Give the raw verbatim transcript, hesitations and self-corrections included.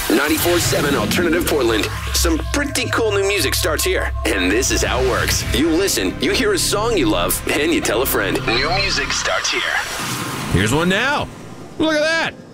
ninety-four point seven Alternative Portland. Some pretty cool new music starts here. And this is how it works. You listen, you hear a song you love, and you tell a friend. New music starts here. Here's one now. Look at that.